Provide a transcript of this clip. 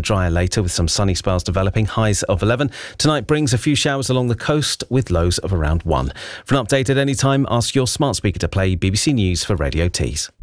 and drier later with some sunny spells developing, highs of 11. Tonight brings a few showers along the coast with lows of around 1. For an update at any time, ask your smart speaker to play BBC News for Radio Tees.